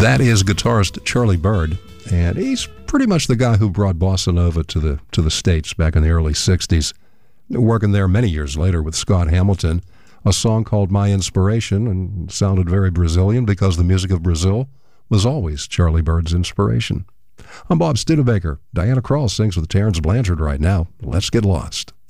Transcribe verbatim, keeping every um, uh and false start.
That is guitarist Charlie Byrd, and he's pretty much the guy who brought bossa nova to the to the States back in the early sixties. Working there many years later with Scott Hamilton, a song called My Inspiration, and sounded very Brazilian because the music of Brazil was always Charlie Byrd's inspiration. I'm Bob Studebaker. Diana Krall sings with Terrence Blanchard right now. Let's get lost.